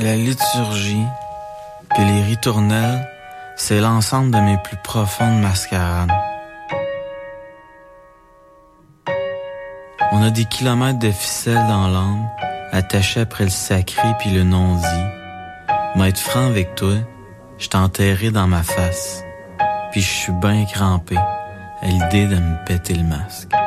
La liturgie, puis les ritournelles, c'est l'ensemble de mes plus profondes mascarades. On a des kilomètres de ficelles dans l'âme, attachées après le sacré puis le non-dit. Mais être franc avec toi, je t'ai enterré dans ma face, puis je suis ben crampé à l'idée de me péter le masque.